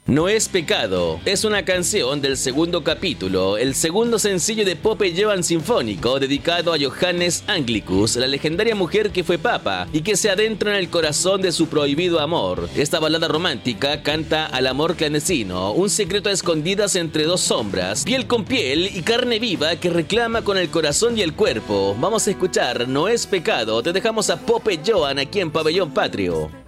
No es pecado, es una canción del segundo capítulo, el segundo sencillo de Pope Joan Sinfónico dedicado a Johannes Anglicus, la legendaria mujer que fue papa y que se adentra en el corazón de su prohibido amor. Esta balada romántica canta al amor clandestino, un secreto a escondidas entre dos sombras, piel con piel y carne viva que reclama con el corazón y el cuerpo. Vamos a escuchar No es pecado, te dejamos a Pope Joan aquí en Pabellón Patrio.